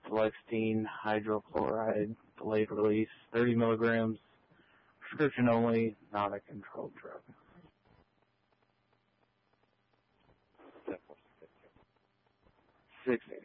Lexine hydrochloride, delayed release, 30 milligrams, prescription only, not a controlled drug. 6